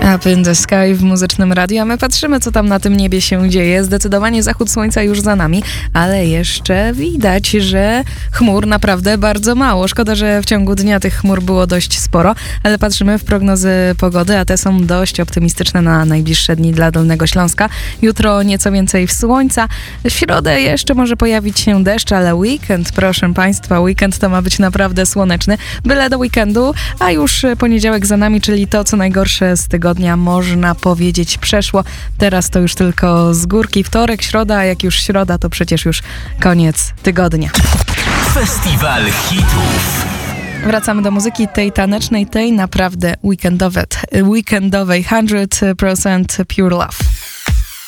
Up in the Sky w Muzycznym Radiu, a my patrzymy, co tam na tym niebie się dzieje. Zdecydowanie zachód słońca już za nami, ale jeszcze widać, że chmur naprawdę bardzo mało. Szkoda, że w ciągu dnia tych chmur było dość sporo, ale patrzymy w prognozy pogody, a te są dość optymistyczne na najbliższe dni dla Dolnego Śląska. Jutro nieco więcej słońca. W środę jeszcze może pojawić się deszcz, ale weekend, proszę Państwa, weekend to ma być naprawdę słoneczny. Byle do weekendu, a już poniedziałek za nami, czyli to, co najgorsze z tygodnia, można powiedzieć, przeszło. Teraz to już tylko z górki. Wtorek, środa, a jak już środa, to przecież już koniec tygodnia. Festiwal hitów. Wracamy do muzyki tej tanecznej, tej naprawdę weekendowej 100% Pure Love.